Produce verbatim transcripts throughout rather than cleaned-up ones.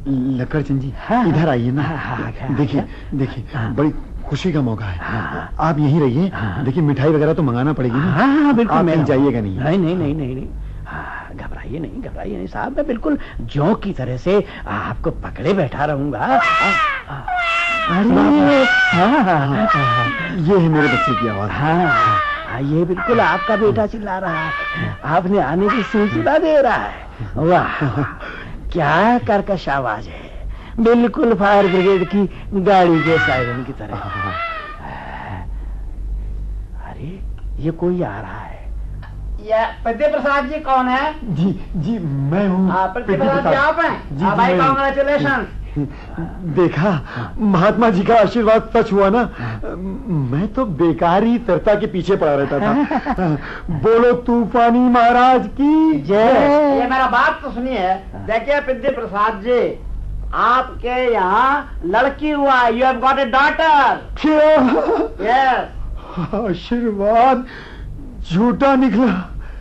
लक्कड़चंद जी, हाँ, इधर आइए ना। हाँ, हाँ, हाँ, देखिए हाँ, देखिए, हाँ, बड़ी खुशी का मौका है। हाँ, आप यहीं रहिए। हाँ, देखिए मिठाई वगैरह तो मंगाना पड़ेगी ना। हाँ हाँ बिल्कुल, आप मैं कहीं जाइएगा नहीं। नहीं नहीं नहीं नहीं नहीं हाँ, घबराइए नहीं, घबराइए नहीं साहब, मैं बिल्कुल जौ की तरह से आपको पकड़े बैठा रहूंगा। अरे हाँ हाँ, ये है मेरे बच्चे की आवाज। हाँ, ये बिल्कुल आपका बेटा चिल्ला रहा है, आपने आने की सूचना दे रहा है। वाह, क्या कर्कश आवाज है, बिल्कुल फायर ब्रिगेड की गाड़ी के सायरन की तरह। अरे ये कोई आ रहा है। ये पद्य प्रसाद जी कौन है? जी जी मैं हूँ। पद्य प्रसाद जी आप हैं? हाँ भाई, कांग्रेचुलेशन। देखा, महात्मा जी का आशीर्वाद सच हुआ ना। मैं तो बेकार ही तरता के पीछे पड़ा रहता था। बोलो तूफानी महाराज की जय। ये मेरा बात तो सुनिए। देखिए पद्य प्रसाद जी, आपके यहाँ लड़की हुआ, you have got a daughter. क्या? यस। आशीर्वाद झूठा निकला।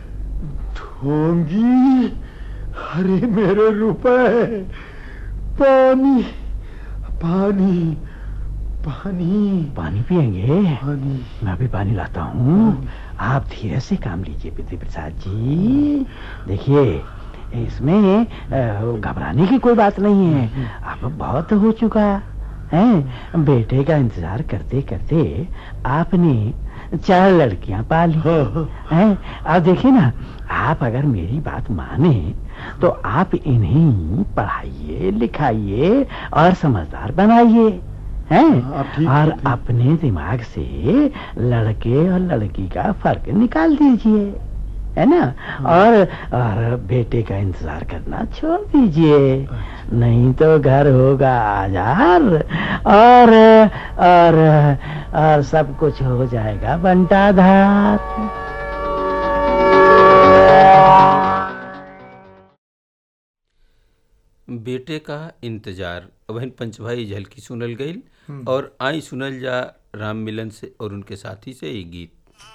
ढोंगी, अरे मेरे रुपए, पानी पानी पानी पानी पिएंगे? पानी। मैं भी पानी लाता हूँ, आप धीरे से काम लीजिए पद्य प्रसाद जी। देखिए इसमें घबराने की कोई बात नहीं है, अब बहुत हो चुका है। बेटे का इंतजार करते करते आपने चार लड़कियां पाली हैं। अब देखिए ना, आप अगर मेरी बात माने तो आप इन्हें पढ़ाइए लिखाइए और समझदार बनाइए हैं, और अपने दिमाग से लड़के और लड़की का फर्क निकाल दीजिए, है ना। और और बेटे का इंतजार करना छोड़ दीजिए, नहीं तो घर होगा आजार और और और सब कुछ हो जाएगा बंटाधार। बेटे का इंतजार वहन पंचभाई झलकी सुनल गई और आई सुनल जा राम मिलन से और उनके साथी से एक गीत।